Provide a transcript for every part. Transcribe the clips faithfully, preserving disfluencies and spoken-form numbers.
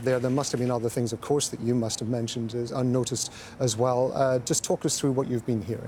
there. There must have been other things, of course, that you must have mentioned as unnoticed as well. Uh, just talk us through what you've been hearing.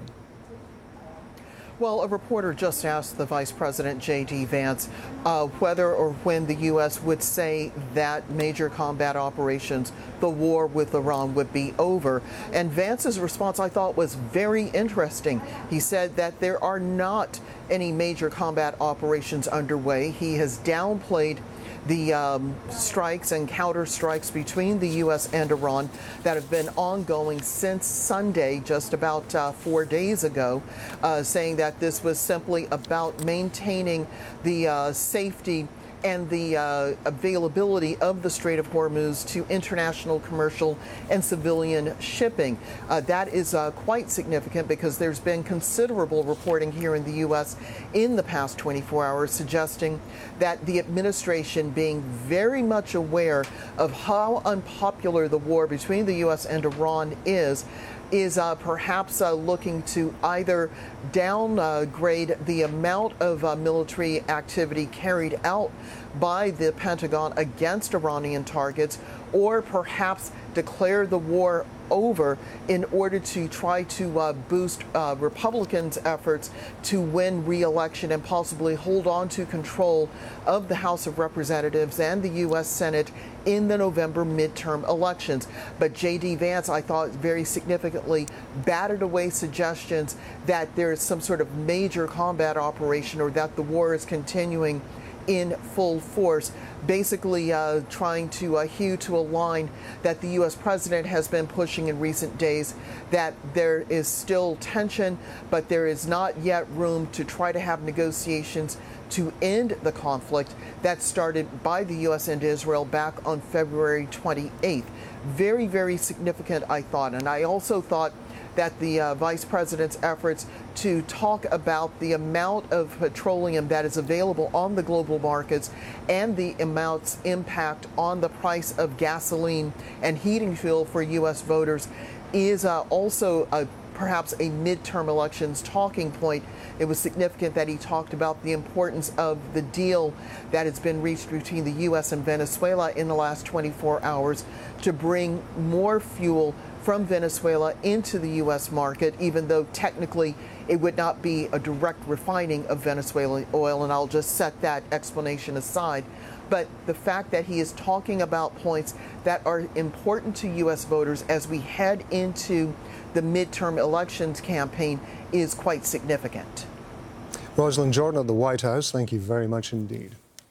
Well, a reporter just asked the Vice President, J D Vance, uh, whether or when the U S would say that major combat operations, the war with Iran, would be over. And Vance's response, I thought, was very interesting. He said that there are not any major combat operations underway. He has downplayed the um, strikes and counter strikes between the U S and Iran that have been ongoing since Sunday, just about uh, four days ago, uh, saying that this was simply about maintaining the uh, safety and the uh, availability of the Strait of Hormuz to international commercial and civilian shipping. Uh, that is uh, quite significant because there's been considerable reporting here in the U S in the past twenty-four hours suggesting that the administration, being very much aware of how unpopular the war between the U S and Iran is, is uh, perhaps uh, looking to either downgrade uh, the amount of uh, military activity carried out by the Pentagon against Iranian targets, or perhaps declare the war over in order to try to uh, boost uh, Republicans' efforts to win re-election and possibly hold on to control of the House of Representatives and the U S Senate in the November midterm elections. But J D Vance, I thought, very significantly batted away suggestions that there is some sort of major combat operation or that the war is continuing in full force, basically uh, trying to uh, hew to a line that the U S president has been pushing in recent days, that there is still tension, but there is not yet room to try to have negotiations to end the conflict that started by the U S and Israel back on February twenty-eighth. Very, very significant, I thought. And I also thought that the uh, vice president's efforts to talk about the amount of petroleum that is available on the global markets and the amount's impact on the price of gasoline and heating fuel for U S voters is uh, also a perhaps a midterm elections talking point. It was significant that he talked about the importance of the deal that has been reached between the U S and Venezuela in the last twenty-four hours to bring more fuel from Venezuela into the U S market, even though technically it would not be a direct refining of Venezuelan oil, and I'll just set that explanation aside. But the fact that he is talking about points that are important to U S voters as we head into the midterm elections campaign is quite significant. Rosalind Jordan at the White House, thank you very much indeed.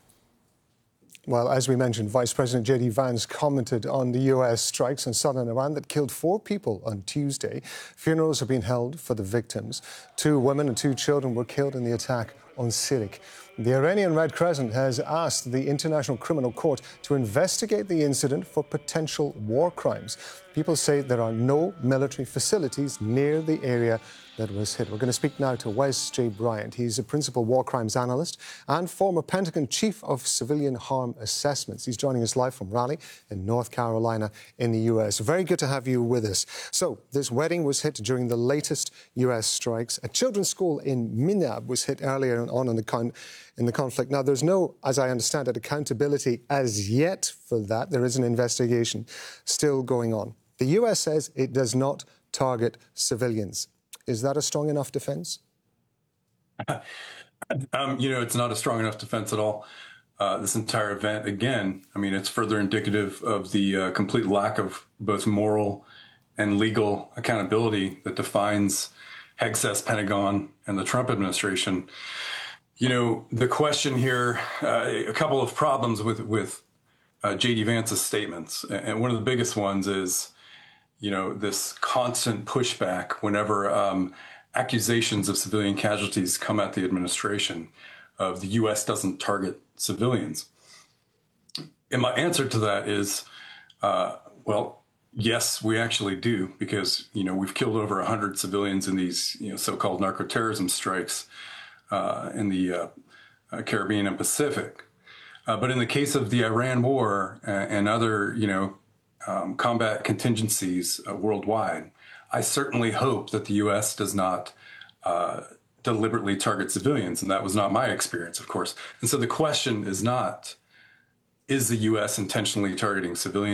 Well, as we mentioned, Vice President J D Vance commented on the U S strikes in southern Iran that killed four people on Tuesday. Funerals have been held for the victims. Two women and two children were killed in the attack on Sirik. The Iranian Red Crescent has asked the International Criminal Court to investigate the incident for potential war crimes. People say there are no military facilities near the area that was hit. We're going to speak now to Wes J. Bryant. He's a principal war crimes analyst and former Pentagon chief of civilian harm assessments. He's joining us live from Raleigh in North Carolina in the U S. Very good to have you with us. So this wedding was hit during the latest U S strikes. A children's school in Minab was hit earlier on in the, con in the conflict. Now, there's no, as I understand it, accountability as yet for that. There is an investigation still going on. The U S says it does not target civilians. Is that a strong enough defense? um, you know, it's not a strong enough defense at all. Uh, this entire event, again, I mean, it's further indicative of the uh, complete lack of both moral and legal accountability that defines Hegseth, Pentagon, and the Trump administration. You know, the question here, uh, a couple of problems with, with uh, J D Vance's statements. And one of the biggest ones is, you know, this constant pushback whenever um, accusations of civilian casualties come at the administration of the U S doesn't target civilians. And my answer to that is, uh, well, yes, we actually do, because, you know, we've killed over one hundred civilians in these, you know, so-called narco-terrorism strikes uh, in the uh, uh, Caribbean and Pacific. Uh, but in the case of the Iran war uh, and other, you know, Um, combat contingencies uh, worldwide, I certainly hope that the U S does not uh, deliberately target civilians, and that was not my experience, of course. And so the question is not, is the U S intentionally targeting civilians?